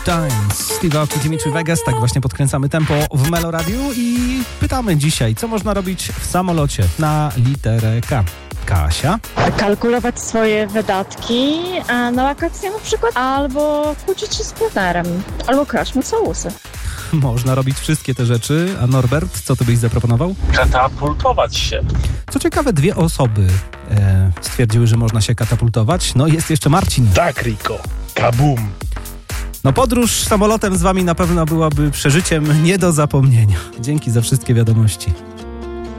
Times, Steve Aoki, Dimitri Vegas, tak właśnie podkręcamy tempo w Melo Radiu i pytamy dzisiaj, co można robić w samolocie na literę K. Kasia? Kalkulować swoje wydatki na wakacje na przykład, albo kłócić się z partnerem, albo kraść mu całusy. Można robić wszystkie te rzeczy, a Norbert, co ty byś zaproponował? Katapultować się. Co ciekawe, 2 osoby stwierdziły, że można się katapultować. No i jest jeszcze Marcin. Tak, Riko. Kabum. No podróż samolotem z wami na pewno byłaby przeżyciem nie do zapomnienia. Dzięki za wszystkie wiadomości.